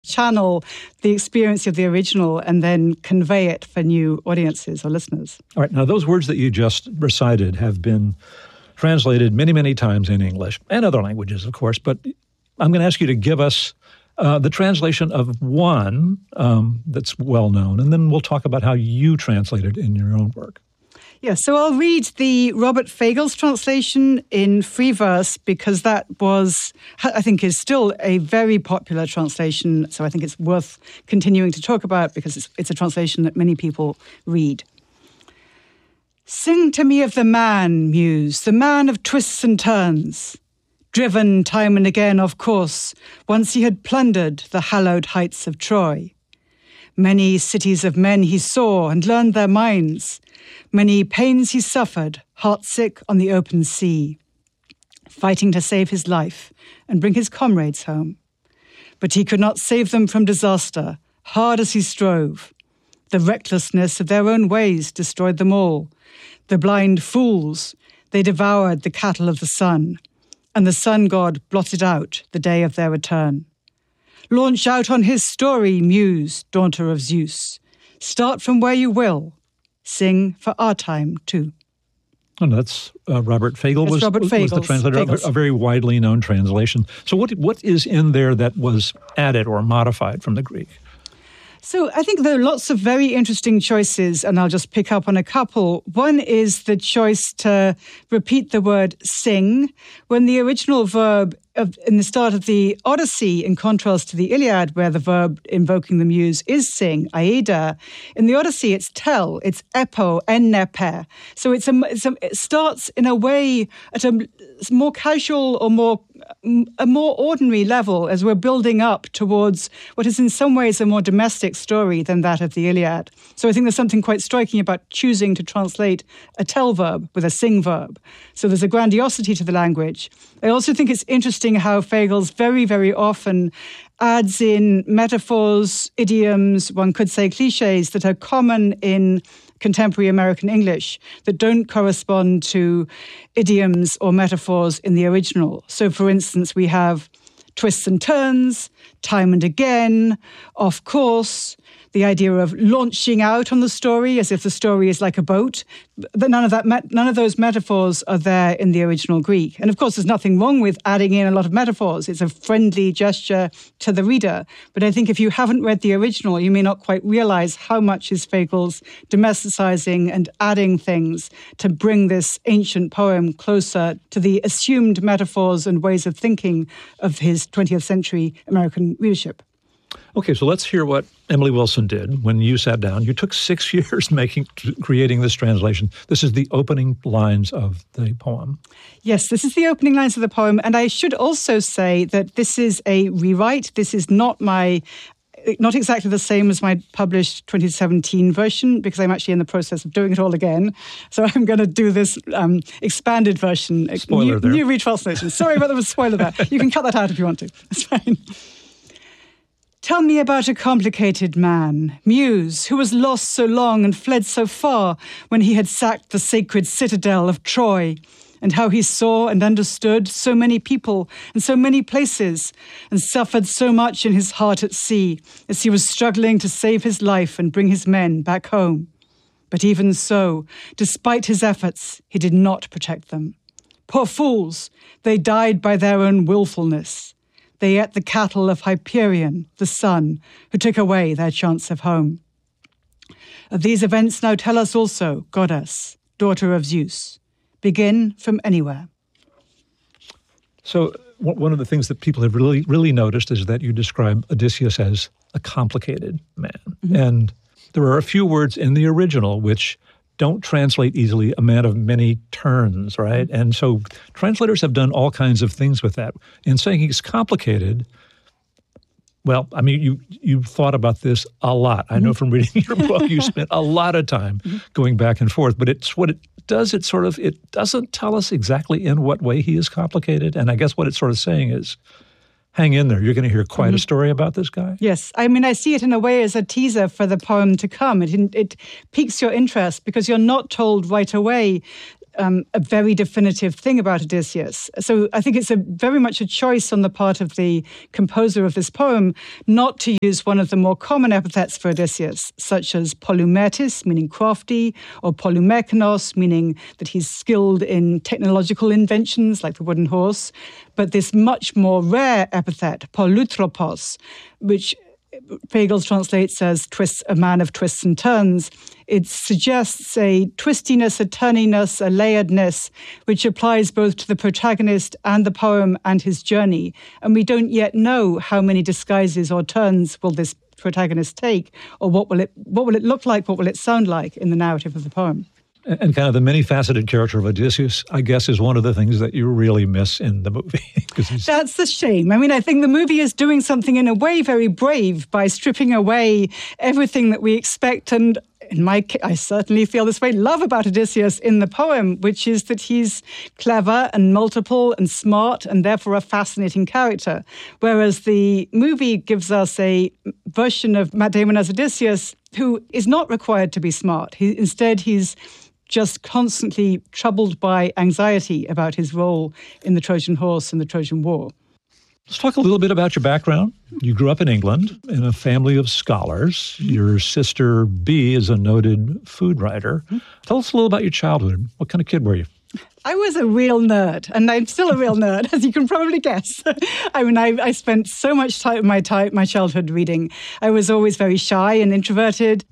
channel the experience of the original and then convey it for new audiences or listeners. All right. Now, those words that you just recited have been translated many, many times in English and other languages, of course. But I'm going to ask you to give us the translation of one that's well known, and then we'll talk about how you translated in your own work. Yes, so I'll read the Robert Fagles translation in free verse because that was, I think, is still a very popular translation. So I think it's worth continuing to talk about because it's a translation that many people read. Sing to me of the man, Muse, the man of twists and turns. Driven time and again, of course, once he had plundered the hallowed heights of Troy. Many cities of men he saw and learned their minds. Many pains he suffered, heartsick on the open sea, fighting to save his life and bring his comrades home. But he could not save them from disaster, hard as he strove. The recklessness of their own ways destroyed them all. The blind fools, they devoured the cattle of the sun, and the sun god blotted out the day of their return. Launch out on his story, Muse, daughter of Zeus. Start from where you will. Sing for our time, too. And that's Robert Fagles was the translator, a very widely known translation. So what is in there that was added or modified from the Greek? So I think there are lots of very interesting choices, and I'll just pick up on a couple. One is the choice to repeat the word sing when the original verb in the start of the Odyssey, in contrast to the Iliad, where the verb invoking the muse is sing, aida. In the Odyssey, it's tell, it's epo, ennepe. So it starts in a way at a more casual or a more ordinary level as we're building up towards what is in some ways a more domestic story than that of the Iliad. So I think there's something quite striking about choosing to translate a tell verb with a sing verb. So there's a grandiosity to the language. I also think it's interesting how Fagles very, very often adds in metaphors, idioms, one could say cliches that are common in contemporary American English that don't correspond to idioms or metaphors in the original. So, for instance, we have twists and turns, time and again, of course, the idea of launching out on the story as if the story is like a boat. But none of those metaphors are there in the original Greek. And of course, there's nothing wrong with adding in a lot of metaphors. It's a friendly gesture to the reader. But I think if you haven't read the original, you may not quite realize how much is Fagles domesticizing and adding things to bring this ancient poem closer to the assumed metaphors and ways of thinking of his 20th century American readership. Okay, so let's hear what Emily Wilson did when you sat down. You took 6 years creating this translation. This is the opening lines of the poem. Yes, this is the opening lines of the poem. And I should also say that this is a rewrite. This is not exactly the same as my published 2017 version, because I'm actually in the process of doing it all again. So I'm going to do this expanded version. Spoiler there. New retranslation. Sorry about the spoiler there. You can cut that out if you want to. It's fine. Tell me about a complicated man, Muse, who was lost so long and fled so far when he had sacked the sacred citadel of Troy, and how he saw and understood so many people and so many places, and suffered so much in his heart at sea as he was struggling to save his life and bring his men back home. But even so, despite his efforts, he did not protect them. Poor fools, they died by their own willfulness. They ate the cattle of Hyperion, the sun, who took away their chance of home. Of these events now tell us also, goddess, daughter of Zeus. Begin from anywhere. So one of the things that people have really, really noticed is that you describe Odysseus as a complicated man. Mm-hmm. And there are a few words in the original which don't translate easily, a man of many turns, right? And so translators have done all kinds of things with that. In saying he's complicated, well, I mean, you've thought about this a lot. I know from reading your book, you spent a lot of time going back and forth, but it's what it does. It doesn't tell us exactly in what way he is complicated. And I guess what it's sort of saying is, hang in there. You're going to hear quite a story about this guy. Yes. I mean, I see it in a way as a teaser for the poem to come. It piques your interest because you're not told right away a very definitive thing about Odysseus. So I think it's very much a choice on the part of the composer of this poem not to use one of the more common epithets for Odysseus, such as polymetis, meaning crafty, or polymekanos, meaning that he's skilled in technological inventions like the wooden horse, but this much more rare epithet, polutropos, which Pagels translates as a man of twists and turns. It suggests a twistiness, a turniness, a layeredness, which applies both to the protagonist and the poem and his journey. And we don't yet know how many disguises or turns will this protagonist take, or what will it look like, what will it sound like in the narrative of the poem. And kind of the many-faceted character of Odysseus, I guess, is one of the things that you really miss in the movie. That's the shame. I mean, I think the movie is doing something in a way very brave by stripping away everything that we expect and I certainly feel this way, love about Odysseus in the poem, which is that he's clever and multiple and smart and therefore a fascinating character. Whereas the movie gives us a version of Matt Damon as Odysseus who is not required to be smart. Instead, he's just constantly troubled by anxiety about his role in the Trojan Horse and the Trojan War. Let's talk a little bit about your background. You grew up in England in a family of scholars. Your sister, Bea, is a noted food writer. Tell us a little about your childhood. What kind of kid were you? I was a real nerd, and I'm still a real nerd, as you can probably guess. I mean, I spent so much time my childhood reading. I was always very shy and introverted.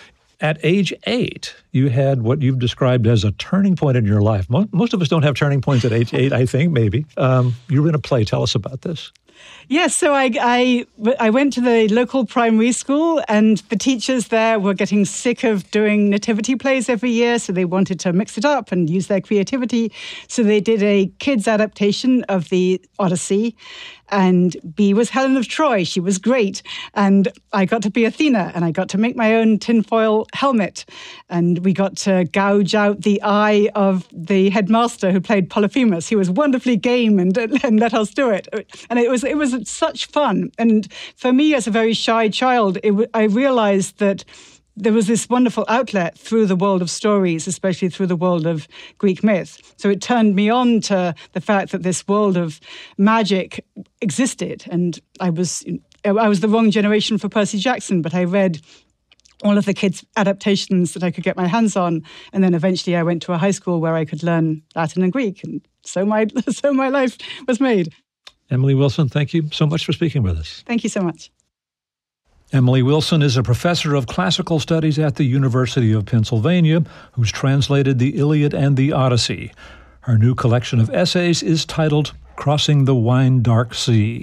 At age 8, you had what you've described as a turning point in your life. Most of us don't have turning points at age 8, I think, maybe. You were in a play. Tell us about this. Yes, so I went to the local primary school, and the teachers there were getting sick of doing nativity plays every year, so they wanted to mix it up and use their creativity. So they did a kids' adaptation of the Odyssey, and Bea was Helen of Troy. She was great. And I got to be Athena, and I got to make my own tinfoil helmet. And we got to gouge out the eye of the headmaster who played Polyphemus. He was wonderfully game and let us do it. And it was such fun. And for me, as a very shy child, I realized that there was this wonderful outlet through the world of stories, especially through the world of Greek myth. So it turned me on to the fact that this world of magic existed. And I was the wrong generation for Percy Jackson, but I read all of the kids' adaptations that I could get my hands on. And then eventually I went to a high school where I could learn Latin and Greek. And so my life was made. Emily Wilson, thank you so much for speaking with us. Thank you so much. Emily Wilson is a professor of classical studies at the University of Pennsylvania who's translated the Iliad and the Odyssey. Her new collection of essays is titled Crossing the Wine Dark Sea.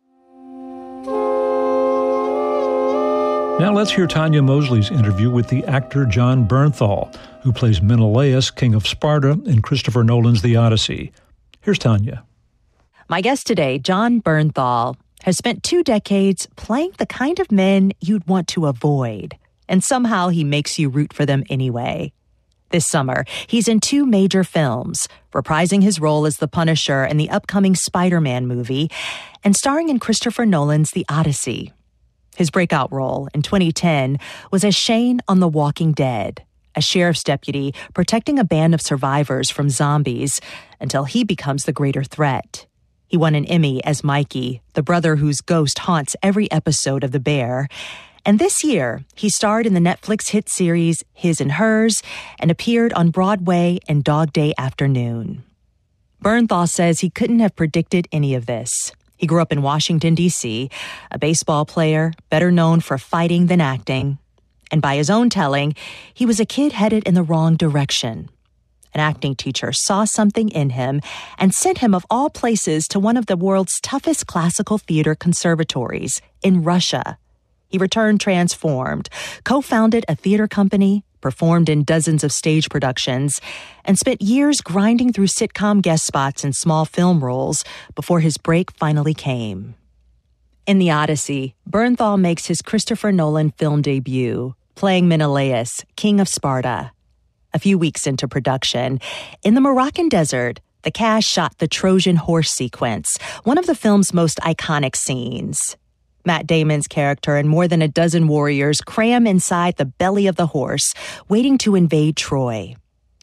Now let's hear Tanya Mosley's interview with the actor Jon Bernthal, who plays Menelaus, king of Sparta, in Christopher Nolan's The Odyssey. Here's Tanya. My guest today, Jon Bernthal, has spent 2 decades playing the kind of men you'd want to avoid, and somehow he makes you root for them anyway. This summer, he's in 2 major films, reprising his role as the Punisher in the upcoming Spider-Man movie, and starring in Christopher Nolan's The Odyssey. His breakout role in 2010 was as Shane on The Walking Dead, a sheriff's deputy protecting a band of survivors from zombies until he becomes the greater threat. He won an Emmy as Mikey, the brother whose ghost haunts every episode of The Bear. And this year, he starred in the Netflix hit series His and Hers and appeared on Broadway in Dog Day Afternoon. Bernthal says he couldn't have predicted any of this. He grew up in Washington, D.C., a baseball player, better known for fighting than acting. And by his own telling, he was a kid headed in the wrong direction. An acting teacher saw something in him and sent him, of all places, to one of the world's toughest classical theater conservatories in Russia. He returned transformed, co-founded a theater company, performed in dozens of stage productions, and spent years grinding through sitcom guest spots and small film roles before his break finally came. In The Odyssey, Bernthal makes his Christopher Nolan film debut, playing Menelaus, king of Sparta. A few weeks into production, in the Moroccan desert, the cast shot the Trojan Horse sequence, one of the film's most iconic scenes. Matt Damon's character and more than a dozen warriors cram inside the belly of the horse, waiting to invade Troy.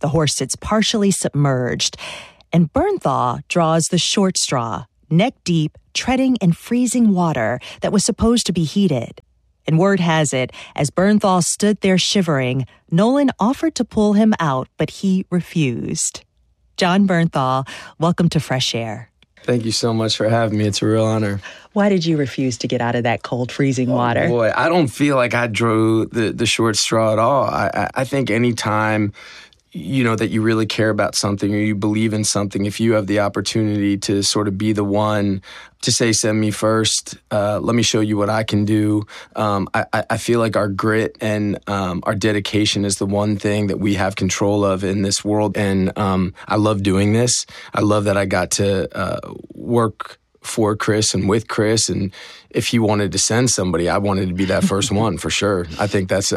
The horse sits partially submerged, and Bernthal draws the short straw, neck deep, treading in freezing water that was supposed to be heated. And word has it, as Bernthal stood there shivering, Nolan offered to pull him out, but he refused. Jon Bernthal, welcome to Fresh Air. Thank you so much for having me. It's a real honor. Why did you refuse to get out of that cold, freezing water? Boy, I don't feel like I drew the short straw at all. I think any time, that you really care about something or you believe in something, if you have the opportunity to sort of be the one to say, send me first, let me show you what I can do. I feel like our grit and our dedication is the one thing that we have control of in this world. And I love doing this. I love that I got to work for Chris and with Chris. And if he wanted to send somebody, I wanted to be that first one for sure. I think that's,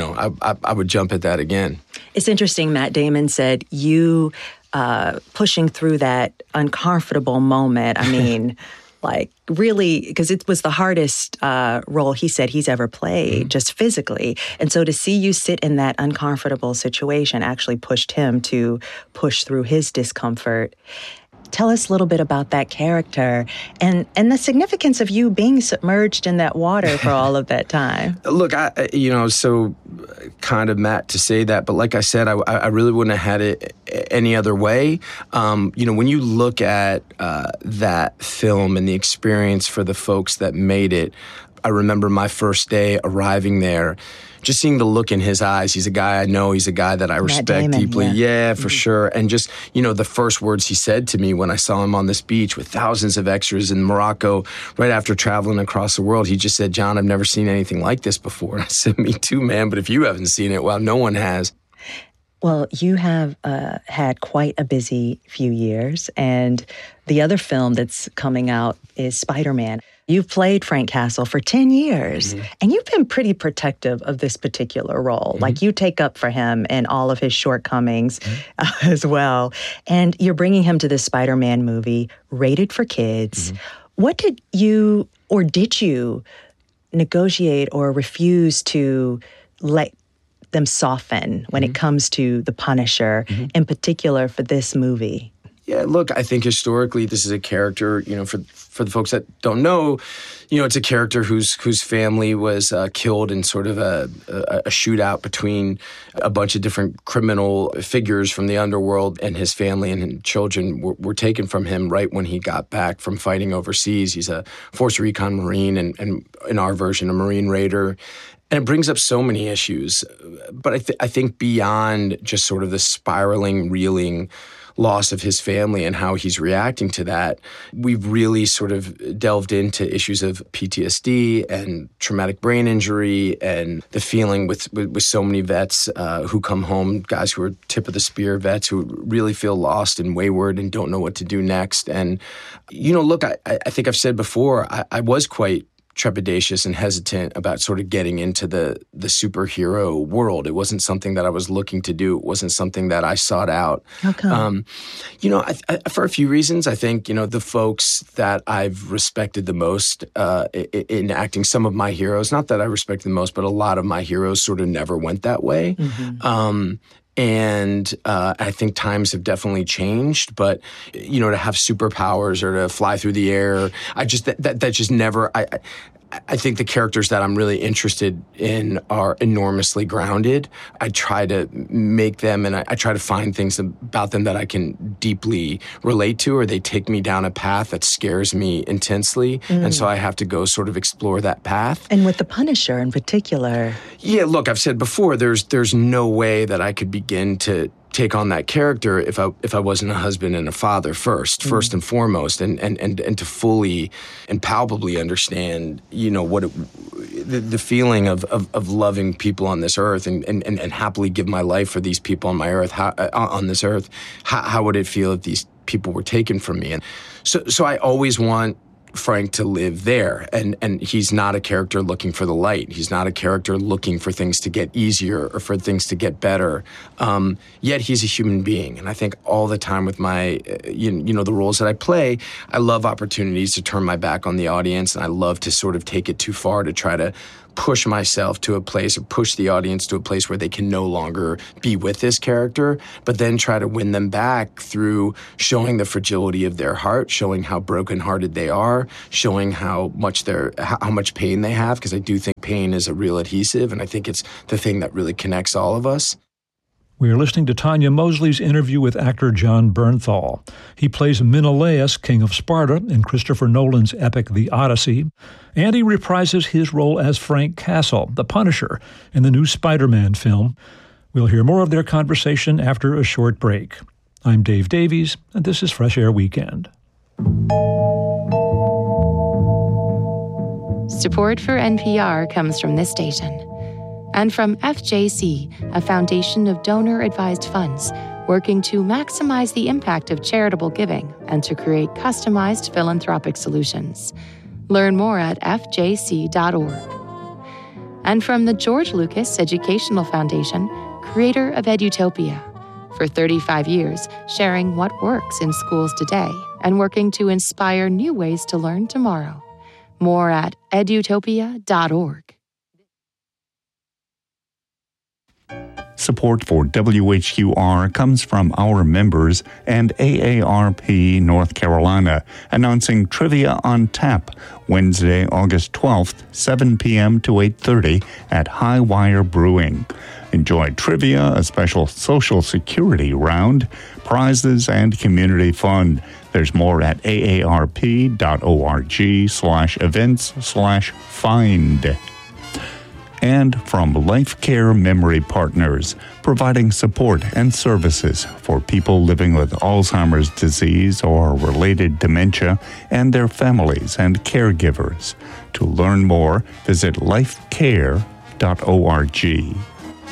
I would jump at that again. It's interesting, Matt Damon said you pushing through that uncomfortable moment. I mean, like really, because it was the hardest role he said he's ever played, just physically. And so to see you sit in that uncomfortable situation actually pushed him to push through his discomfort. Tell us a little bit about that character and the significance of you being submerged in that water for all of that time. Look, so kind of Matt to say that, but like I said, I really wouldn't have had it any other way. When you look at that film and the experience for the folks that made it, I remember my first day arriving there, just seeing the look in his eyes. He's a guy I know. He's a guy that I respect deeply. Yeah, for sure. And just, the first words he said to me when I saw him on this beach with thousands of extras in Morocco, right after traveling across the world, he just said, Jon, I've never seen anything like this before. And I said, me too, man. But if you haven't seen it, well, no one has. Well, you have had quite a busy few years. And the other film that's coming out is Spider-Man. You've played Frank Castle for 10 years, and you've been pretty protective of this particular role. Like, you take up for him and all of his shortcomings as well. And you're bringing him to this Spider-Man movie, rated for kids. What did you negotiate or refuse to let them soften when it comes to The Punisher, in particular for this movie? Yeah, look, I think historically this is a character, for the folks that don't know, it's a character whose family was killed in sort of a shootout between a bunch of different criminal figures from the underworld, and his family and children were taken from him right when he got back from fighting overseas. He's a Force Recon Marine and in our version, a Marine Raider. And it brings up so many issues. But I think beyond just sort of the spiraling, reeling loss of his family and how he's reacting to that, we've really sort of delved into issues of PTSD and traumatic brain injury and the feeling with so many vets who come home, guys who are tip of the spear vets who really feel lost and wayward and don't know what to do next. And, look, I think I've said before, I was quite trepidatious and hesitant about sort of getting into the superhero world. It wasn't something that I was looking to do. It wasn't something that I sought out. How come? For a few reasons. I think, the folks that I've respected the most in acting, some of my heroes, not that I respect the most, but a lot of my heroes sort of never went that way. And I think times have definitely changed, but, to have superpowers or to fly through the air, that just never, I think the characters that I'm really interested in are enormously grounded. I try to make them and I try to find things about them that I can deeply relate to, or they take me down a path that scares me intensely. And so I have to go sort of explore that path. And with The Punisher in particular. Yeah, look, I've said before, there's no way that I could begin to take on that character if I wasn't a husband and a father first and foremost, and to fully and palpably understand, what the feeling of loving people on this earth and happily give my life for these people on my earth, on this earth. How would it feel if these people were taken from me? And so I always want Frank to live there, and he's not a character looking for the light. He's not a character looking for things to get easier or for things to get better. Yet he's a human being, and I think all the time with my, the roles that I play, I love opportunities to turn my back on the audience, and I love to sort of take it too far to try to push myself to a place or push the audience to a place where they can no longer be with this character, but then try to win them back through showing the fragility of their heart, showing how brokenhearted they are, showing how much pain they have, because I do think pain is a real adhesive, and I think it's the thing that really connects all of us. We are listening to Tanya Mosley's interview with actor Jon Bernthal. He plays Menelaus, king of Sparta, in Christopher Nolan's epic The Odyssey, and he reprises his role as Frank Castle, the Punisher, in the new Spider-Man film. We'll hear more of their conversation after a short break. I'm Dave Davies, and this is Fresh Air Weekend. Support for NPR comes from this station and from FJC, a foundation of donor-advised funds working to maximize the impact of charitable giving and to create customized philanthropic solutions. Learn more at fjc.org. And from the George Lucas Educational Foundation, creator of Edutopia, for 35 years sharing what works in schools today and working to inspire new ways to learn tomorrow. More at edutopia.org. Support for WHQR comes from our members and AARP North Carolina, announcing Trivia on Tap, Wednesday, August 12th, 7 p.m. to 8:30 at High Wire Brewing. Enjoy trivia, a special Social Security round, prizes, and community fun. There's more at aarp.org/events/find. And from Life Care Memory Partners, providing support and services for people living with Alzheimer's disease or related dementia and their families and caregivers. To learn more, visit lifecare.org.